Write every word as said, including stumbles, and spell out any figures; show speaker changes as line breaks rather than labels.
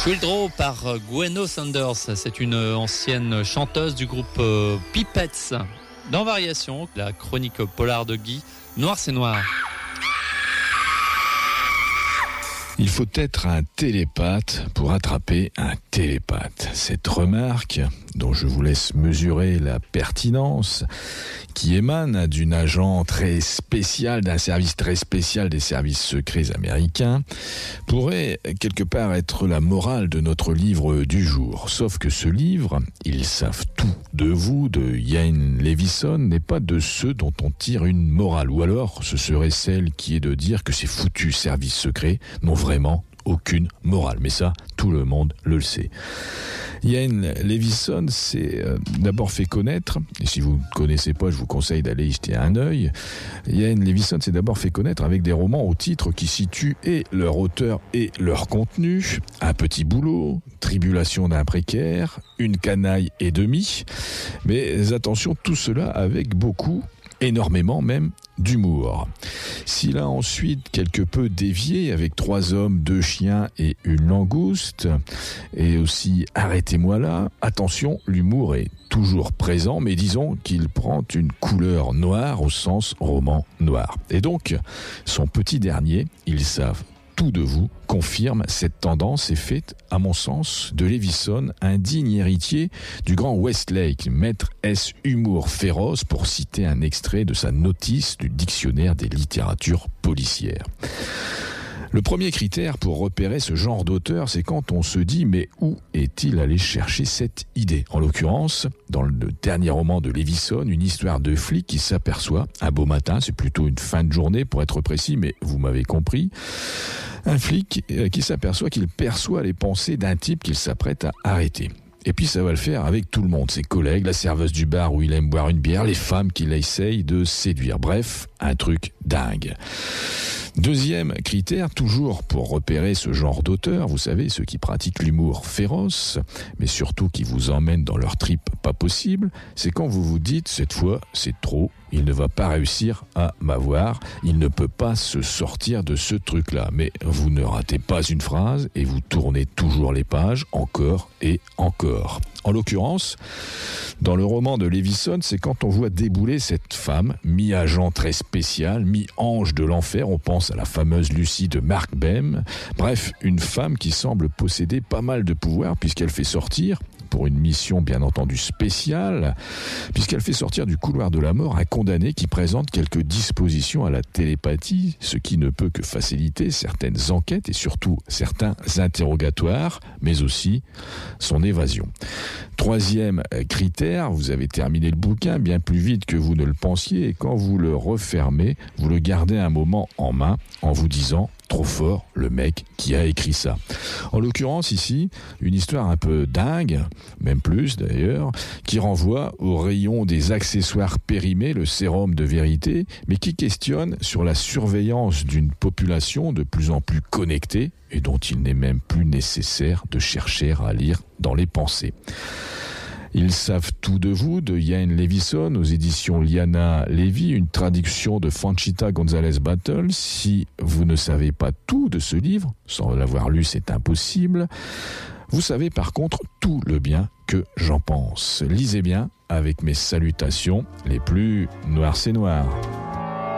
Withdraw par Gwen Sanders, c'est une ancienne chanteuse du groupe Pipettes. Dans Variation, la chronique polar de Guy, Noir c'est noir.
Il faut être un télépathe pour attraper un télépathe. Cette remarque, dont je vous laisse mesurer la pertinence, qui émane d'une agent très spécial, d'un service très spécial des services secrets américains, pourrait quelque part être la morale de notre livre du jour. Sauf que ce livre, Ils savent tout de vous, de Ian Levison, n'est pas de ceux dont on tire une morale. Ou alors, ce serait celle qui est de dire que ces foutus services secrets n'ont vraiment aucune morale. Mais ça, tout le monde le sait. Ian Levison s'est euh, d'abord fait connaître, et si vous ne connaissez pas, je vous conseille d'aller y jeter un œil. Ian Levison s'est d'abord fait connaître avec des romans au titre qui situent et leur auteur et leur contenu. Un petit boulot, Tribulation d'un précaire, Une canaille et demie. Mais attention, tout cela avec beaucoup, énormément même, d'humour. S'il a ensuite quelque peu dévié avec Trois hommes, deux chiens et une langouste, et aussi Arrêtez-moi là, attention, l'humour est toujours présent, mais disons qu'il prend une couleur noire au sens roman noir. Et donc, son petit dernier, Ils savent tout de vous, confirme cette tendance et fait, à mon sens, de Levison un digne héritier du grand Westlake, maître S humour féroce, pour citer un extrait de sa notice du dictionnaire des littératures policières. Le premier critère pour repérer ce genre d'auteur, c'est quand on se dit « mais où est-il allé chercher cette idée ?» En l'occurrence, dans le dernier roman de Levison, une histoire de flic qui s'aperçoit, un beau matin, c'est plutôt une fin de journée pour être précis, mais vous m'avez compris, un flic qui s'aperçoit qu'il perçoit les pensées d'un type qu'il s'apprête à arrêter. Et puis ça va le faire avec tout le monde, ses collègues, la serveuse du bar où il aime boire une bière, les femmes qu'il essaye de séduire. Bref, un truc dingue. Deuxième critère, toujours pour repérer ce genre d'auteur, vous savez, ceux qui pratiquent l'humour féroce, mais surtout qui vous emmènent dans leur trip pas possible, c'est quand vous vous dites, cette fois, c'est trop, il ne va pas réussir à m'avoir, il ne peut pas se sortir de ce truc-là. Mais vous ne ratez pas une phrase et vous tournez toujours les pages, encore et encore. En l'occurrence, dans le roman de Levison, c'est quand on voit débouler cette femme, mi-agent très spécial, mi-ange de l'enfer, on pense à la fameuse Lucie de Mark Bem, bref, une femme qui semble posséder pas mal de pouvoir puisqu'elle fait sortir, pour une mission bien entendu spéciale, puisqu'elle fait sortir du couloir de la mort un condamné qui présente quelques dispositions à la télépathie, ce qui ne peut que faciliter certaines enquêtes et surtout certains interrogatoires, mais aussi son évasion. Troisième critère, vous avez terminé le bouquin bien plus vite que vous ne le pensiez, et quand vous le refermez, vous le gardez un moment en main en vous disant « trop fort, le mec qui a écrit ça ». En l'occurrence ici, une histoire un peu dingue, même plus d'ailleurs, qui renvoie au rayon des accessoires périmés, le sérum de vérité, mais qui questionne sur la surveillance d'une population de plus en plus connectée et dont il n'est même plus nécessaire de chercher à lire dans les pensées. Ils savent tout de vous, de Ian Levison, aux éditions Liana Levy, une traduction de Franchita González Battle. Si vous ne savez pas tout de ce livre, sans l'avoir lu, c'est impossible, vous savez par contre tout le bien que j'en pense. Lisez bien, avec mes salutations les plus noires c'est noir.